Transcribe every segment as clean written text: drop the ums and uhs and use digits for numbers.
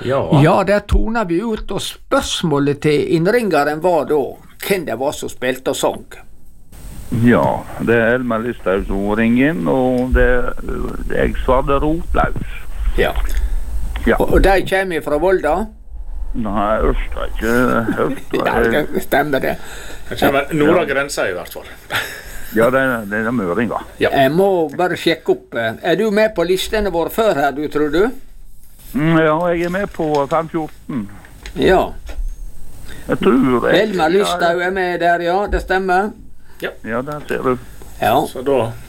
Ja, der toner vi ut, og spørsmålet til innringeren var da hvem det var som spilte og sang. Ja, det Elmer Lysthaug som ringer inn, og jeg svarte Rotlaus. Ja. Og de kommer fra Volda? Nei, Ørsta ikke. Ja, det stemmer det. Det kommer nord av grensa i hvert fall. Ja, det er møringa. Jeg må bare sjekke opp. Er du med på listene våre før her, du, tror du? Ja, jeg er med på 514. Ja. Jeg tror jeg... Elmer Lysthaug er med der, ja, det stemmer. Ja, der ser du. Ja. Så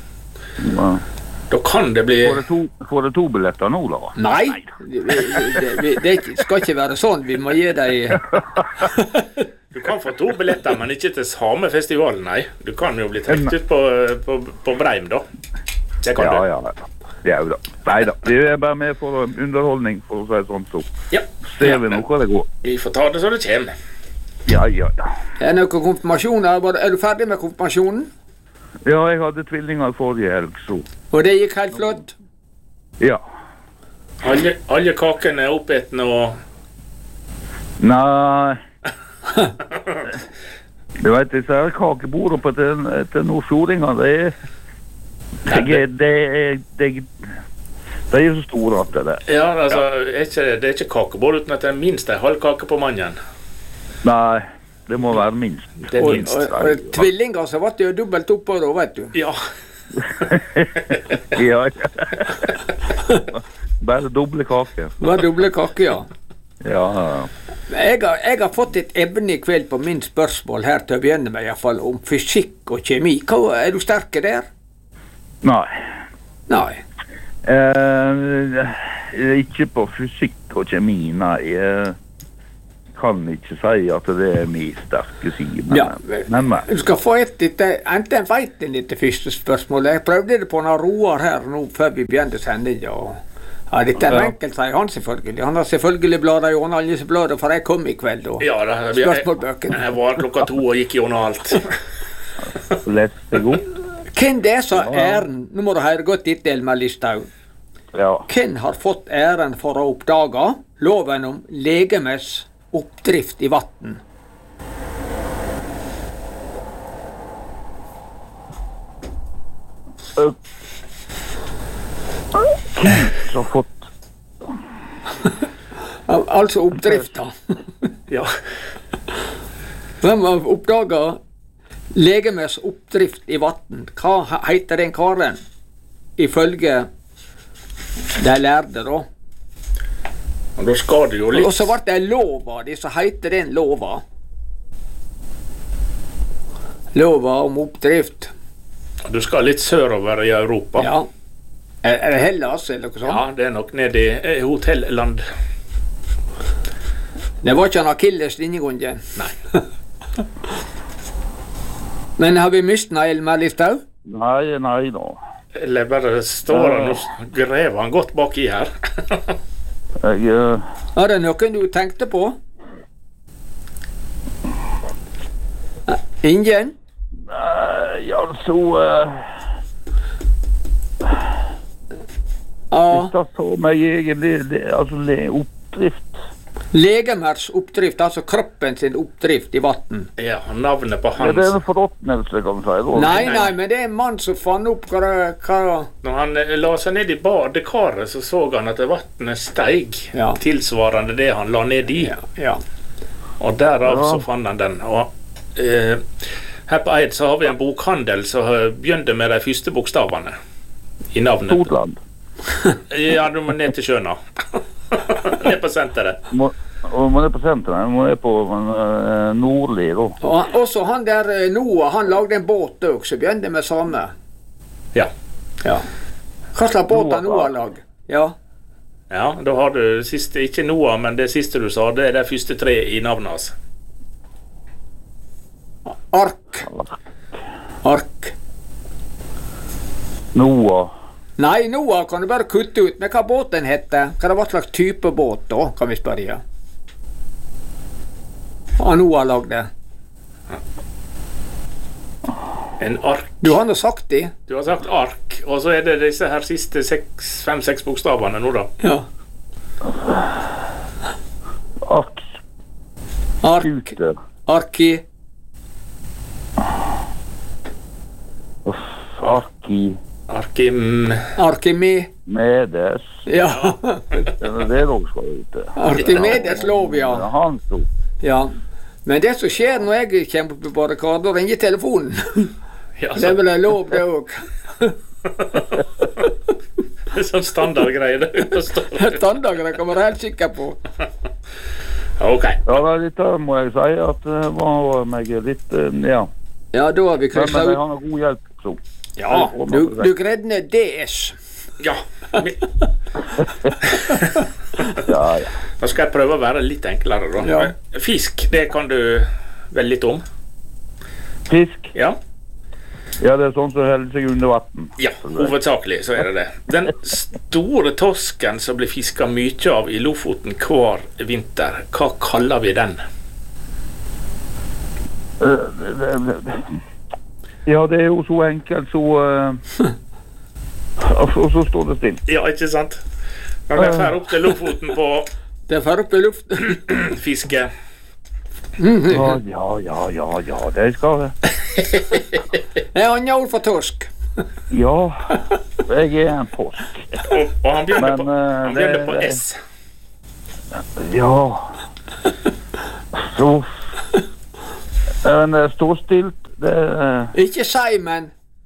da kan det bli... Får det to billetter nå, da? Nei, det skal ikke være sånn. Vi må gi deg... Du kan få 2 billetter, men ikke til samme festival, nei. Du kan jo bli trekt ut på Breim, da. Det kan du. Ja da. Neida, vi er bare med for underholdning, for å si sånn så. Ja. Ser vi noe det går. Vi får ta det så det kommer. Ja. Er det noen konfirmasjoner? Er du ferdig med konfirmasjonen? Ja, jeg hadde tvillinger forrige helg, så. Og det gikk helt flott? Ja. Alle kakene er oppetne og... Nei. Du vet, disse her kakebordet på til nordfjordinger, det er så store at det. Ja, altså, det er ikke kakebord uten at det er minst en halv kake på mannen. Nei, det må være minst. Det er minst. Og tvillinger så var det jo dobbelt oppå da, vet du. Ja. Ja. Bare doble kake. Bare doble kake, ja. Ja. Jeg har fått et evne i kveld på min spørsmål her til å begynne med, i hvert fall, om fysikk og kjemi. Er du sterke der? Nei. Ikke på fysikk og kjemi, nei. Jeg kan ikke si at det er min sterke side. Men. Du skal få enten vet en litt første spørsmål. Jeg prøvde det på en Roar her nå før vi begynte sendingen. Ja, dette er enkelt, sier han selvfølgelig. Han har selvfølgelig bladet i ånd alle bladet, for jeg kom i kveld og spørsmålbøkene. Jeg var 2:00 og gikk i ånd alt. Leste god. Hvem det er som æren, nå må du høre godt etter, Elmer Lysthaug. Ja. Hvem har fått æren for å oppdage loven om legemes oppdrift i vatten? Så fått altså oppdrifta. Ja. Hvem har oppdaget legemes oppdrift i vatten? Hva heter den karen? Ifølge de lærde da. Og da skal det jo litt... Og så ble det lova, så heter den lova. Lova om oppdrift. Du skal litt sørover i Europa. Ja. Er det Hellas eller noe sånt? Ja, det er nok nede i hotellland. Det var ikke en Achilles denne gangen. Nei. Men har vi mistet Elmer Lysthaug? Nei da. Eller bare står han og grever han godt bak i her. Er det noen du tenkte på? Ingen? Altså... Hvis det så meg egentlig, altså oppdrift. Legemers oppdrift, altså kroppen sin oppdrift i vatten. Ja, navnet på hans... Det er en forråtnelse, kan du si. Nei, men det er en mann som fann opp hva... Når han la seg ned i badekaret, så han at vattnet steig, tilsvarende det han la ned i. Ja. Og derav så fann han den. Og her på Eid så har vi en bokhandel som begynte med de første bokstavene i navnet. Stortland. Ja, du må ned til sjøna. Ned på senteret. Må ned på senteret, må ned på nordlig da. Og også han der Noah, han lagde en båt også, begynte med samme. Ja. Hva slags båt har Noah lag? Ja, da har du siste, ikke Noah, men det siste du sa, det er de første 3 i navnet hans. Ark. Noah. Nei, Noah kan du bare kutte ut. Men hva båten heter? Hva det var slags type båt da, kan vi spørre. Hva Noah lagde? En ark. Du har nå sagt det. Du har sagt ark, og så er det disse her siste 5-6 bokstavene nå da. Ja. Skuter. Arkimedes. Ja. Det er også skal ute. Arkimedes lov, ja. Han stod. Ja. Men det som skjer når jeg kommer på barrikaden, da ringer telefonen. Ja, Det er vel en lov, det òg. Det er sånn standardgreie. Standardgreie kan være helt sikker på. Ok. Ja, dette må jeg si at det var meg litt, ja. Ja, da har vi krysset Men jeg ut. har noe god hjelp, så. Ja, du greide ned DS. Ja. Ja. Da skal jeg prøve å være litt enklere, da. Ja. Fisk, det kan du vel litt om? Fisk. Ja. Ja, det er sånn som holder seg under vatten. Ja, hovedsakelig så er det. Den store torsken som blir fisket mye av i Lofoten hver vinter, hva kaller vi den? Ja, det er jo så enkelt, så... Og så står det still. Ja, ikke sant? Når jeg fer opp til Lofoten på Det er fer opp i luften. fiske. Ja, det skal det. Det er andre ord for torsk. Ja, jeg er en påsk. Og han begynner Men, på S. Ja. Så... Men det står stilt, det... Ikke Simon.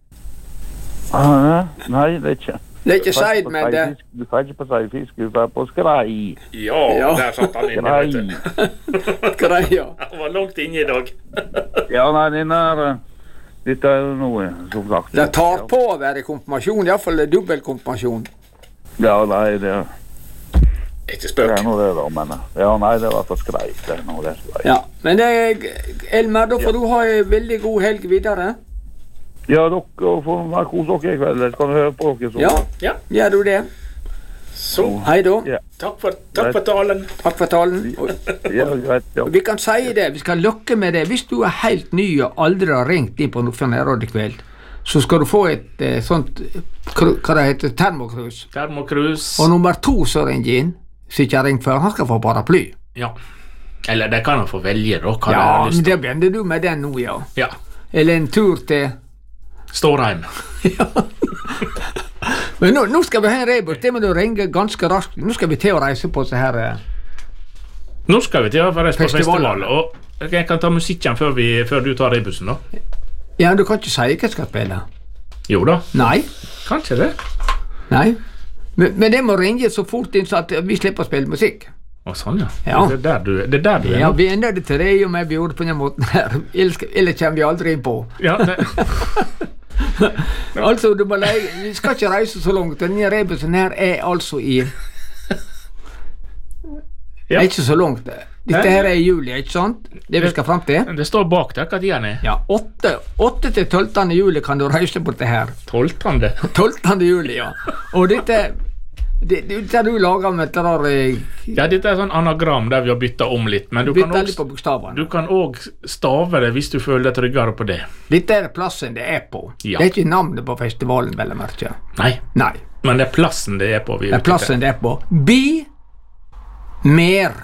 Nei, det er ikke. Det er ikke Simon, det. Du kan ikke på seg fisk, du får på skrei. Ja, der satt han inne, vet du. Greia. Han var langt inne i dag. Ja, nei, dette er noe, som sagt. Det tar på å være konfirmasjon, i hvert fall dobbeltkonfirmasjon. Ja, nei, det Ikke spøk. er noe det da, men... Ja, nei, det var for skrei, det er noe det skrei. Ja, men det er, Elmer, da får du ha en veldig god helg videre. Ja, dere får være kos dere i kveld, skal du høre på dere så. Ja, gjør du det. Så, Hei da. Ja. takk for talen. Takk for talen. Ja, greit, ja. Og vi kan si det, vi skal lokke med det. Hvis du er helt ny og aldri har ringt inn på noe nærråd i kveld, så skal du få et sånt, hva det heter, termokrus. Termokrus. Og nummer 2 som ringer inn, så ikke har ringt før, han skal få paraply. Ja. Eller det kan han få velge, da. Hva Ja, det har lyst men til. det begynner du med den nå, ja. Ja. Eller en tur til... Stårheim. Ja. Men nå skal vi ha en rebus, det må du ringe ganske raskt. Nå skal vi til å reise på så her... Nå skal vi til å være på Festival. festival, og jeg kan ta musikken før du tar rebussen, da. Ja, du kan ikke si hva jeg skal spille. Jo da, Nei, kanskje det. nei. Men det må ringe så fort inn så at vi slipper å spille musikk. Å, sånn, ja. Ja. Det er der du er Ja, nå. vi er nødt til det om vi gjorde det på den måten her. Ellers kommer vi aldri inn på. Ja, det. Altså, du må leie, vi skal ikke reise så langt. Denne rebusen her er altså i... Ja. Er ikke så langt. Dette her er i juli, ikke sant? Det vi skal frem til. Det står bak der, hva tiden er. Ja, 8. til 12. juli kan du reise på det her. 12. 12. juli, ja. Og dette du lager med dette der... Ja, dette er sånn anagram der vi har byttet om litt, men du kan Bytte litt på også, bokstavene. du kan også stave det hvis du føler deg tryggere på det. Dette er plassen det er på. Ja. Det er ikke navnet på festivalen, vel å merke. Nei, Nei, men det er plassen det er på. det er plassen det er på. Mer.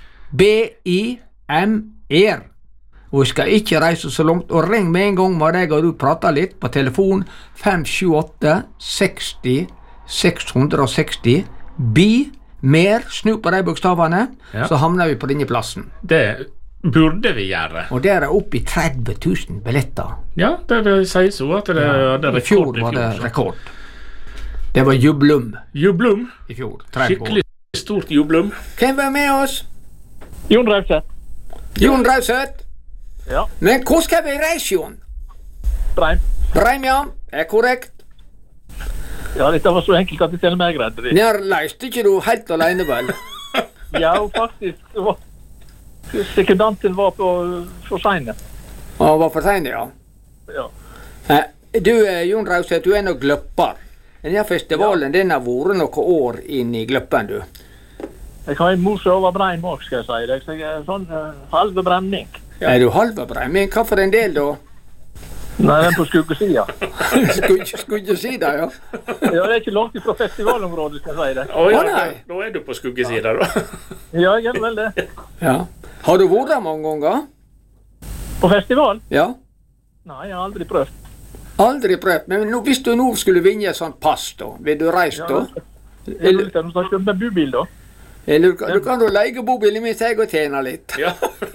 B-I-M-R. Og vi skal ikke reise så langt, og ring med en gang med deg og du prater litt på telefon 578 60 660. Mer, snu på de bokstavene, Ja. så havner vi på denne plassen. Det burde vi gjøre. Og der er oppe i 30 000 billetter. Ja, det vil si så at det er I fjor rekord var det så. rekord. Det var jublum Jublum. i fjor. 30 år. Skikkelig stort jublum. Hvem var med oss? Jon Rauseth. Jon Rauseth. Ja. Men hvor skal vi reise, Jon? Breim. Breim, ja. Er korrekt. Ja, dette var så enkelt at jeg til og med greide det. Nær leiste ikke du helt alene, vel? Ja, og faktisk, det var... Sekundanten var for sene. Og var for sent, ja. Ja. Du, Jon Rauseth, du er nok gløpper. Denne festivalen, den har vært noen år inn i gløppen, du. Jeg har en mor som over Breim også, skal jeg si deg. Så jeg er sånn halve bremning. Ja. Er du halve breiming? Hva for en del, da? Nei, den på skuggesida. skulle ikke si det, ja. Ja, det er ikke langt fra festivalområdet, skal jeg si deg. Å ja, Å, nei. da er du på skuggesida, da. Ja, jeg er vel det. Ja. Har du vært der mange ganger? På festival? Ja. Nei, jeg har aldri prøvd. Aldri prøvd, men hvis du nå skulle vinne et sånt pass da, vil du reise da? Jeg lurer til å snakke med bubil da. Eller du kan jo leie bobilen mens jeg og tjene litt. Ja.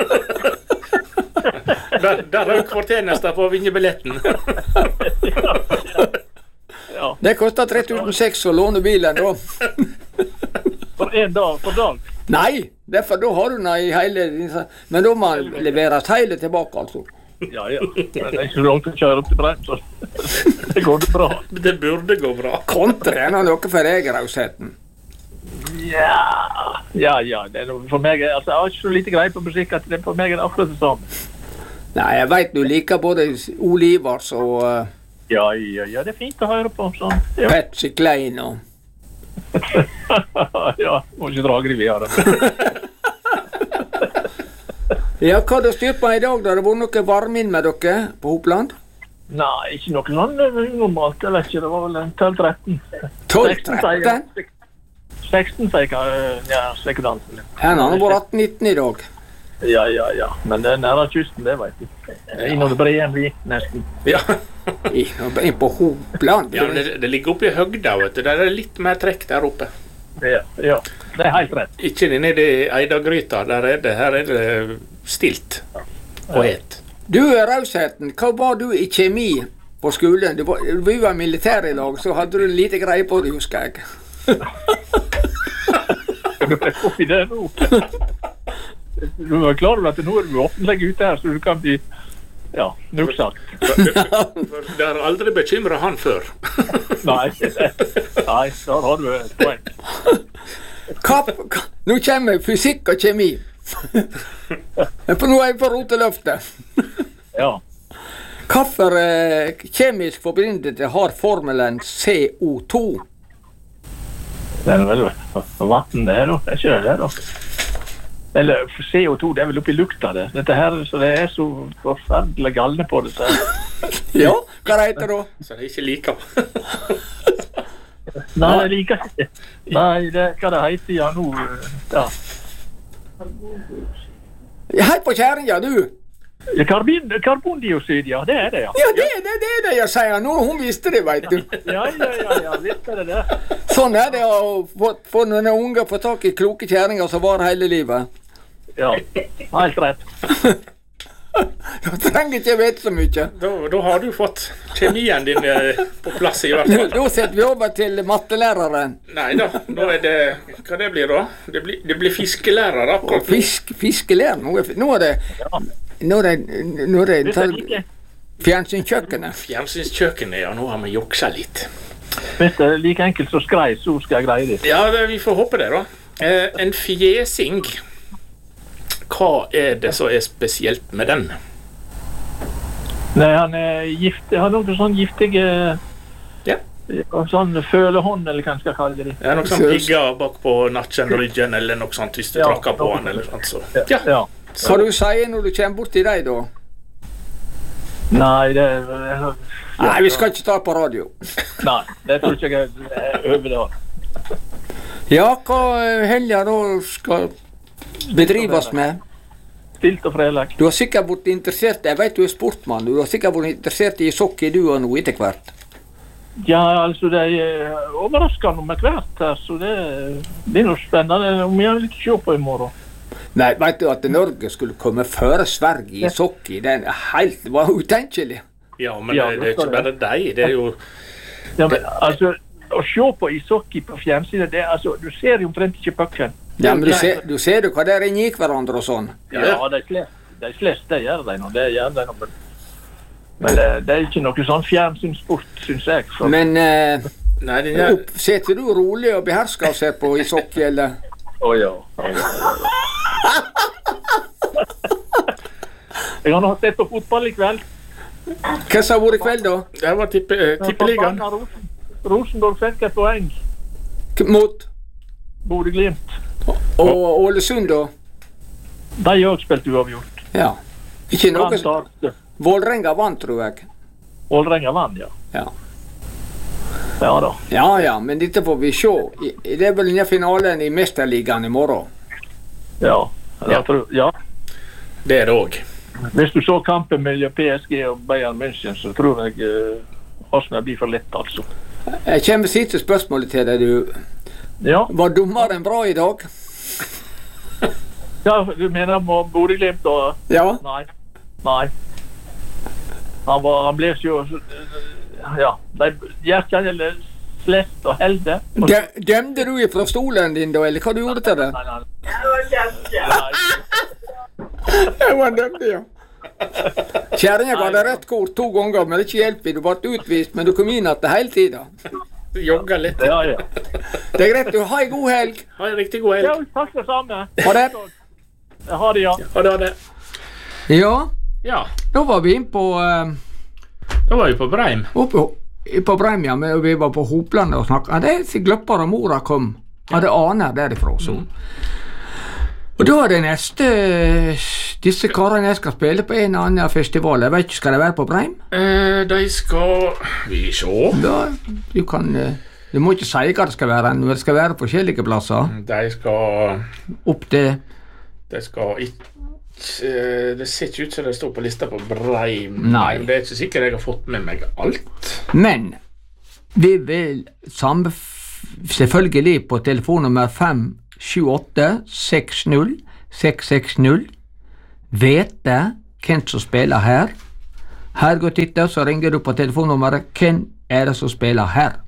Der er kvartjenester på å vinne billetten. Ja. Det koster 3600 å låne bilen da. For en dag, for dag. Nei, derfor da har du den i hele, men da må man leveres hele tilbake altså. Ja. Men det er ikke langt å kjøre opp til Breim, så det går det bra. Det burde gå bra. Kontra er noe for deg, Rausheten. Ja, det er noe for meg, altså jeg har ikke så lite greie på musikk at det for meg er akkurat det samme. Nei, jeg vet du liker både Ole Ivars og Ja, det er fint å høre på, sånn. Ja. Patsy Klein og Ja, må ikke dra gri videre. Ja, hva har du styrt på i dag da? Det var noe varmin med dere på Hopland? Nei, ikke noe sånn normalt, jeg vet ikke, det var vel en 12-13. 12-13? 16 sier ja, sekundanten. Her har det vært 18-19 i dag. Ja, men det er nære kysten, det vet du. Innom det breen vi, nesten. Ja. Inn på Hopland? Ja, men det ligger oppe i høgda, vet du. Der er det litt mer trekk der oppe. Ja, det er helt rett. Ikke nede i Eidagryta, her er det stilt og het. Du, Rausheten, hva var du i kjemi på skolen? Vi var militær i lag, så hadde du lite greie på det, husker jeg. Du er oppi det nå. Du er klar over at nå er du offentlig ute her, så du kan bli, ja, nok sagt. Det har aldri bekymret han før. Nei, da har du et poeng. Nå kommer fysikk og kjemi. For nå er jeg på roteløftet. Ja. Hvorfor kjemisk forbindelse har formelen CO2? Det er vel vatten det da, det er ikke det da. Eller CO2, det er vel oppi lukta det. Dette her, så det er så forferdelig galne på det. Så. Ja, hva heter det da? Så det er ikke like. Nei, jeg liker ikke. Nei, det hva det heter, ja, nå, ja. Hei på kjæringa, du! Karbondioksid, ja, det er det, ja. Ja, det er det jeg sier nå. Hun visste det, vet du. Ja, visste det. Sånn er det å få noen unger få tak i kloke kjæringer som var hele livet. Ja, helt rett. Du trenger ikke vite så mye. Da har du fått kjemien din på plass i hvert fall. Da setter vi over til mattelæreren. Nei da, nå er det, hva det blir da? Det blir fiskelærer akkurat. Fiskelærer? Nå er det fjernsynskjøkkenet. Fjernsynskjøkkenet, ja, nå har vi joksa litt. Hvis det er like enkelt så skrei, så skal jeg greie det. Ja, vi får håpe det da. En fjesing. Hva er det som er spesielt med den? Nei, han er gift. Han har noe sånn giftige sånn følehånd, eller hva skal jeg kalle det. Ja, noe sånn pigger bak på nakken, ryggen, eller noe sånt, hvis du trakker på han, eller sånt. Så. Ja. Hva du sier når du kommer bort til deg da? Nei, det Nei, vi skal ikke ta på radio. Nei, det tror ikke jeg er over det. Ja, hva helger da skal bedrives med? Stilt og fredag. Du har sikkert vært interessert, jeg vet du er sportmann, du har sikkert vært interessert i ishockey du og noe etter hvert. Ja, altså det er overraskende om hvert her, så det blir noe spennende om jeg vil ikke se på i morgen. Nei, vet du at Norge skulle komme før Sverige i ishockey, det var utenkelig. Ja, men det er ikke bare deg, det er jo... Ja, men altså, å se på ishockey på fjernsynet, det er altså, du ser jo omtrent ikke pucken. Ja, men du ser jo hva der inni hverandre og sånn. Ja, det er flest, det gjør de nå, men det er ikke noe sånn fjernsynssport, synes jeg. For. Men setter du rolig og behersker og ser på ishockey, eller? Ja. Jeg har nå sett på fotball i kveld. Hva sa hvor i kveld da? Det var tippeligaen. Rosenborg fikk et poeng. Mot? Bodø-Glimt. Og Ålesund da? De har også spilt uavgjort. Ja. Ikke noe... Vålerenga vant, tror jeg. Vålerenga vant, ja. Ja da. Ja, men dette får vi se. Det er vel denne finalen i Mesterligaen i morgen. Ja. Det er det også. Hvis du så kampen mellom PSG og Bayern München, så tror jeg Arsenal blir for lett, altså. Jeg kommer siste spørsmålet til deg, du. Ja. Var dommeren bra i dag? Ja, du mener Bodø/Glimt da? Ja. Nei. Han ble jo... Ja, de hjertet eller slett og helde. Dømte du fra stolen din da, eller hva du gjorde til det? Nei. Jeg var dømt, ja. Kjæringen ga deg rett kort 2 ganger, men det ikke hjelper. Du ble utvist, men du kom inn etter hele tiden. Du jogger litt. Ja. Det er greit, du. Ha en god helg. Ha en riktig god helg. Ja, takk det samme. Ha det. Ha det, ja. Ha det. Ja, Ja, da var vi inn på... da var vi på Breim. På Breim, ja, men vi var på Hoplandet og snakket. Det er gløppere og mora kom. Hadde aner derifra, så. Og da er det neste... Disse karene jeg skal spille på en eller annen festival. Jeg vet ikke, skal det være på Breim? De skal vi se. Ja, du må ikke si hva det skal være, men det skal være forskjellige plasser. De skal Opp til... Det skal ikke... Det ser ikke ut som det står på lista på Breim. Nei. Det er ikke sikkert jeg har fått med meg alt. Men vi vil selvfølgelig på telefonnummer 578-60-660 vite hvem som spiller her. Her går titta, så ringer du på telefonnummeret. Hvem er det som spiller her?